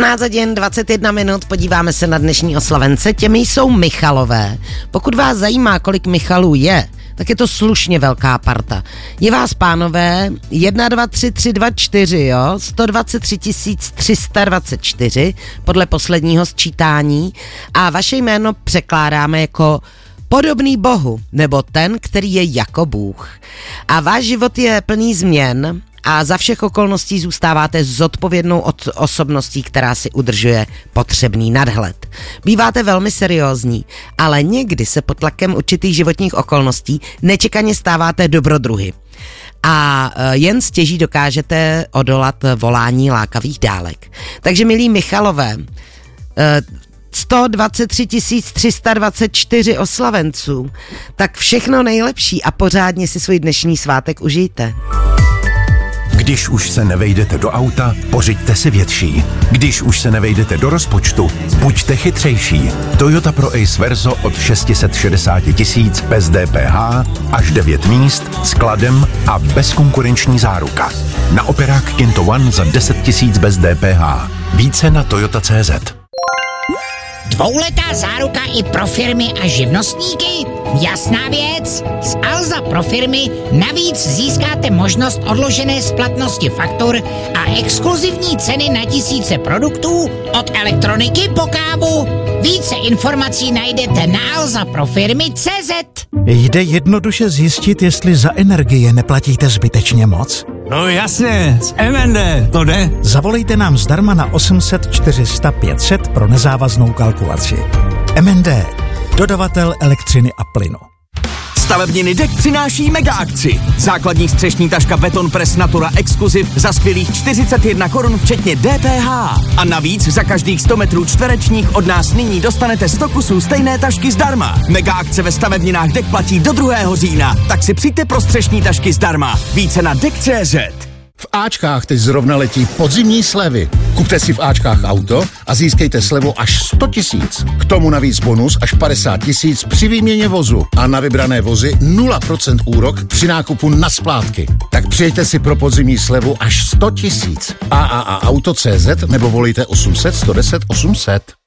15 hodin 21 minut, podíváme se na dnešní oslavence, těmi jsou Michalové. Pokud vás zajímá, kolik Michalů je, tak je to slušně velká parta. Je vás, pánové, 1, 2, 3, 3, 2, 4, jo? 123 324 podle posledního sčítání a vaše jméno překládáme jako podobný Bohu, nebo ten, který je jako Bůh. A váš život je plný změn a za všech okolností zůstáváte zodpovědnou osobností, která si udržuje potřebný nadhled. Býváte velmi seriózní, ale někdy se pod tlakem určitých životních okolností nečekaně stáváte dobrodruhy. A jen stěží dokážete odolat volání lákavých dálek. Takže, milí Michalové, 123 324 oslavenců, tak všechno nejlepší a pořádně si svůj dnešní svátek užijte. Když už se nevejdete do auta, pořiďte si větší. Když už se nevejdete do rozpočtu, buďte chytřejší. Toyota Pro Ace Verso od 660 000 bez DPH, až 9 míst, s kladem a bezkonkurenční záruka. Na operák Kinto One za 10 000 bez DPH. Více na Toyota.cz. Dvouletá záruka i pro firmy a živnostníky? Jasná věc. Z Alza pro firmy navíc získáte možnost odložené splatnosti faktur a exkluzivní ceny na tisíce produktů od elektroniky po kávu. Více informací najdete na alzaprofirmy.cz. Jde jednoduše zjistit, jestli za energie neplatíte zbytečně moc? No jasně, z MND, to jde. Zavolejte nám zdarma na 800 400 500 pro nezávaznou kalkulaci. MND, dodavatel elektřiny a plynu. Stavebniny DEK přináší mega akci. Základní střešní taška Beton Press Natura Exclusive za skvělých 41 korun včetně DPH. A navíc za každých 100 metrů čtverečních od nás nyní dostanete 100 kusů stejné tašky zdarma. Mega akce ve stavebninách DEK platí do 2. října, tak si přijďte pro střešní tašky zdarma. Více na DEK.cz. V Ačkách teď zrovna letí podzimní slevy. Kupte si v Ačkách auto a získejte slevu až 100 000. K tomu navíc bonus až 50 000 při výměně vozu. A na vybrané vozy 0% úrok při nákupu na splátky. Tak přijďte si pro podzimní slevu až 100 000. AAA Auto.cz nebo volejte 800 110 800.